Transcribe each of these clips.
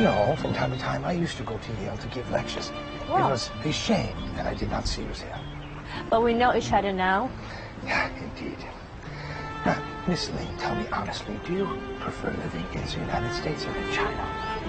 know, from time to time, I used to go to Yale to give lectures. Wow. It was a shame that I did not see you there. But we know each other now. Yeah, indeed. Now, Miss Ling, tell me honestly, do you prefer living in the United States or in China?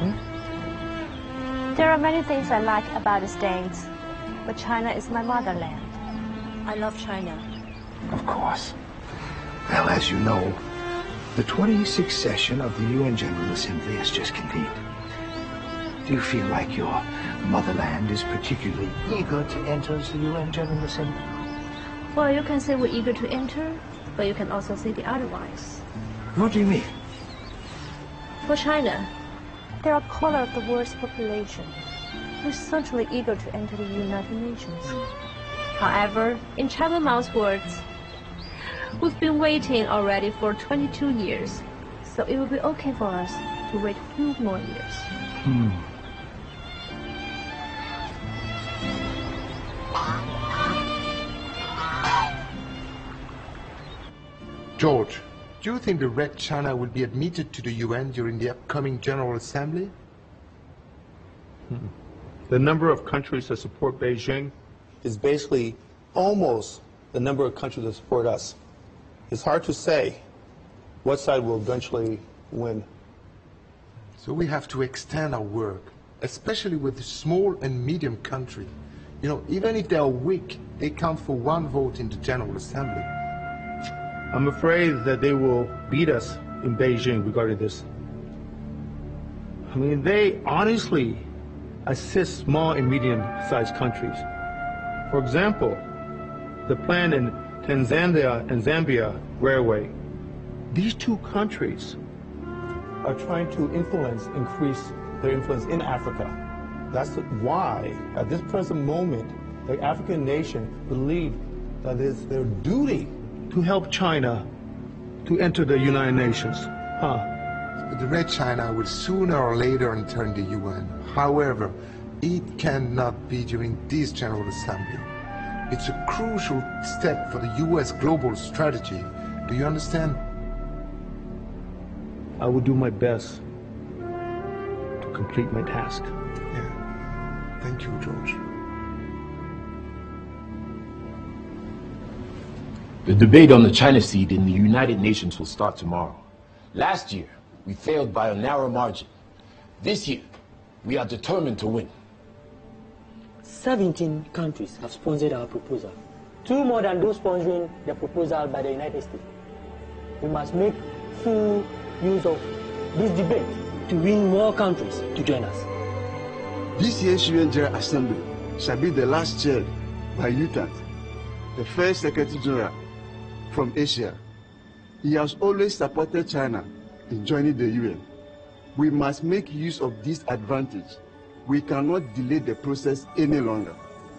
There are many things I like about the States, but China is my motherland. I love China. Of course. Well, as you know, the 26th session of the UN General Assembly has just convened. Do you feel like your motherland is particularly eager to enter the UN General Assembly? Well, you can say we're eager to enter, but you can also say the otherwise. What do you mean? For China, they are a quarter of the world's population. We're certainly eager to enter the United Nations. However, in Chairman Mao's words, we've been waiting already for 22 years, so it will be okay for us to wait a few more years. George, do you think the Red China will be admitted to the UN during the upcoming General Assembly? The number of countries that support Beijing is basically almost the number of countries that support us. It's hard to say what side will eventually win. So we have to extend our work, especially with the small and medium countries. You know, even if they are weak, they count for one vote in the General Assembly. I'm afraid that they will beat us in Beijing regarding this. I mean, they honestly assist small and medium-sized countries. For example, the plan in Tanzania and Zambia railway. These two countries are trying to increase their influence in Africa. That's why, at this present moment, the African nation believe that it's their duty to help China to enter the United Nations. The Red China will sooner or later enter the UN. However, it cannot be during this General Assembly. It's a crucial step for the US global strategy. Do you understand? I will do my best to complete my task. Yeah. Thank you, George. The debate on the China seat in the United Nations will start tomorrow. Last year, we failed by a narrow margin. This year, we are determined to win. 17 countries have sponsored our proposal. 2 more than those sponsoring the proposal by the United States. We must make full use of this debate to win more countries to join us. This year's UN General Assembly shall be the last chaired by UTAT, the first Secretary General from Asia. He has always supported China in joining the UN. We must make use of this advantage. We cannot delay the process any longer.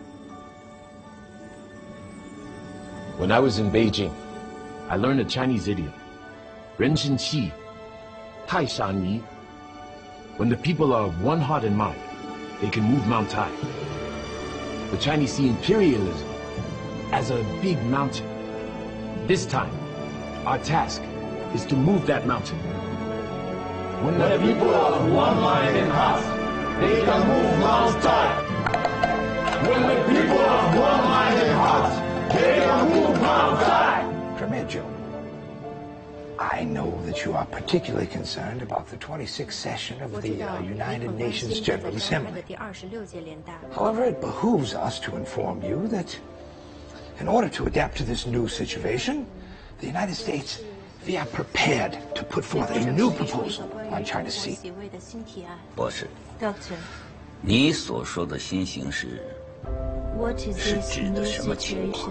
When I was in Beijing, I learned a Chinese idiom, 人生气,太上泥. When the people are of one heart and mind, they can move Mount Tai. The Chinese see imperialism as a big mountain. This time, our task is to move that mountain. When the people are of one mind and heart, they can move Mount Tai. When the people are of one mind and heart, they can move Mount Tai. Premier Zhou, I know that you are particularly concerned about the 26th session of the United Nations General Assembly. However, it behooves us to inform you that in order to adapt to this new situation, the United States, we are prepared to put forth a new proposal on China's seat. 博士，你所说的新形势是指的什么情况？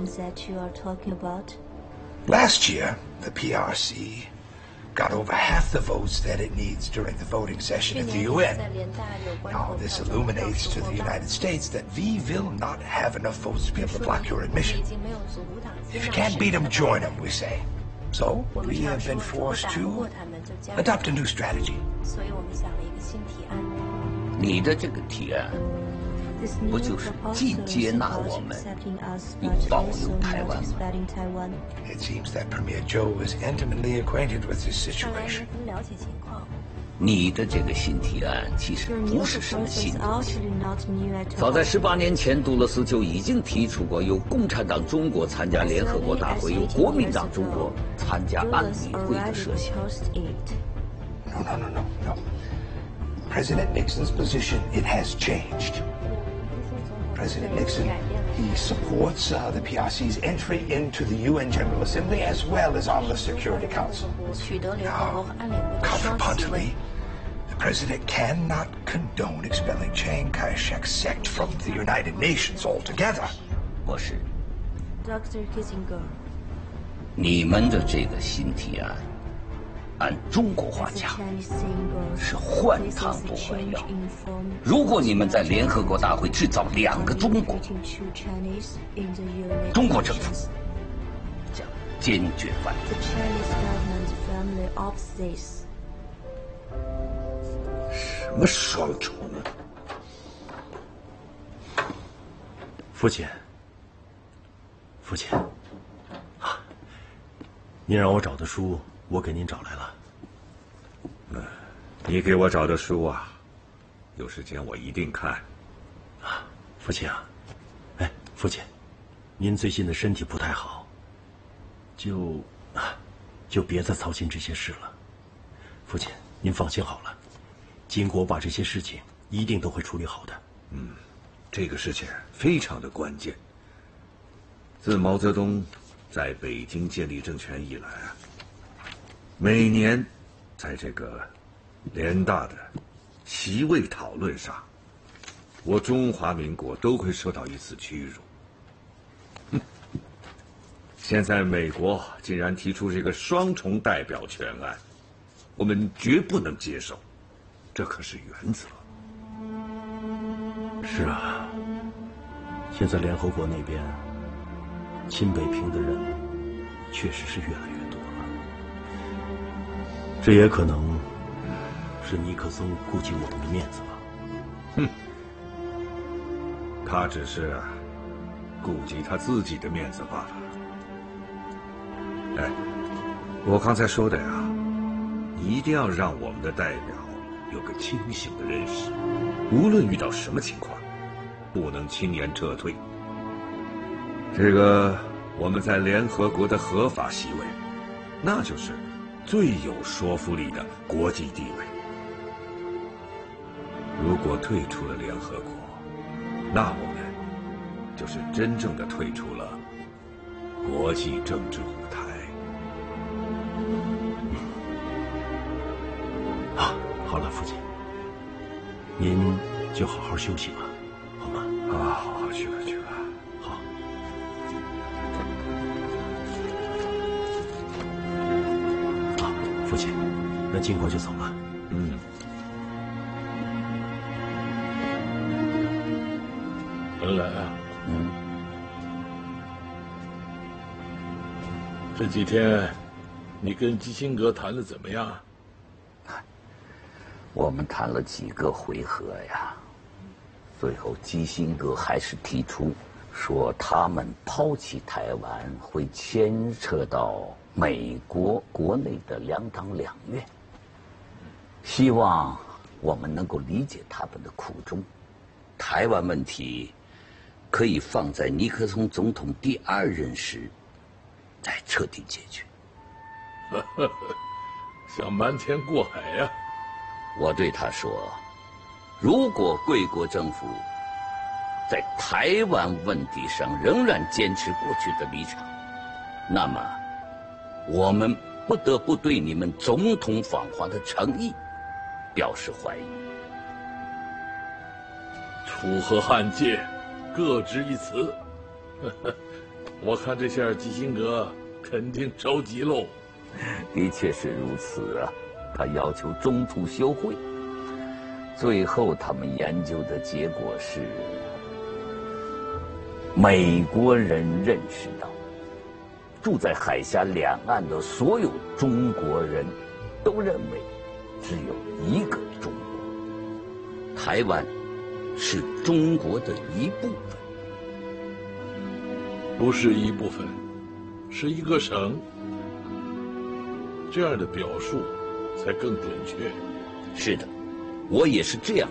Last year, the PRC got over half the votes that it needs during the voting session at the UN. Now, this illuminates to the United States that we will not have enough votes to be able to block your admission. If you can't beat them, join them, we say. So, we have been forced to adopt a new strategy. 你的这个提案，不就是既接纳我们，又保留台湾吗？ It seems that Premier Zhou is intimately acquainted with this situation. 你的这个新提案其实不是什么新东西。早在18年前，杜勒斯就已经提出过由共产党中国参加联合国大会，由国民党中国参加安理会的设想。 No. President Nixon's position, it has changed. President Nixon, he supports the PRC's entry into the UN General Assembly as well as on the Security Council. Now, contrapuntally, the President cannot condone expelling Chiang Kai-shek's sect from the United Nations altogether. 博士 Dr. Kissinger. 你们的这个新提案，按中国话讲，是换汤不换药。如果你们在联合国大会制造2个中国，中国政府将坚决反对。 什么双重呢？ 父亲，您让我找的书，我给您找来了。 你给我找的书啊，有时间我一定看。 啊，父亲啊，父亲，您最近的身体不太好，就别再操心这些事了。父亲，您放心好了，金国把这些事情一定都会处理好的。 这个事情非常的关键。自毛泽东在北京建立政权以来啊，每年在这个联大的席位讨论上，我中华民国都会受到一次屈辱。现在美国竟然提出这个双重代表权案，我们绝不能接受，这可是原则。 是啊，现在联合国那边亲北平的人确实是越来越多了，这也可能是尼克松顾及我们的面子吧。 他只是顾及他自己的面子罢了。我刚才说的呀，你一定要让我们的代表有个清醒的认识，无论遇到什么情况，不能轻言撤退。这个我们在联合国的合法席位，那就是最有说服力的国际地位。如果退出了联合国，那我们就是真正的退出了国际政治舞台。 好了，父亲，您就好好休息吧，好吗？ 好好去吧。 好。父亲，那金国就走了。 文莱啊，这几天你跟基辛格谈的怎么样？ 我们谈了几个回合呀，最后基辛格还是提出说，他们抛弃台湾会牵扯到美国国内的2党2院，希望我们能够理解他们的苦衷。台湾问题可以放在尼克松总统第2任时再彻底解决。 想瞒天过海呀！ 我对他说，如果贵国政府在台湾问题上仍然坚持过去的立场，那么我们不得不对你们总统访华的诚意表示怀疑。 楚河汉界，各执一词。我看这下基辛格肯定着急喽。 的确是如此啊，他要求中途休会。最后他们研究的结果是，美国人认识到，住在海峡两岸的所有中国人都认为只有一个中国，台湾是中国的一部分。 不是一部分，是一个省。这样的表述才更准确。 是的，我也是这样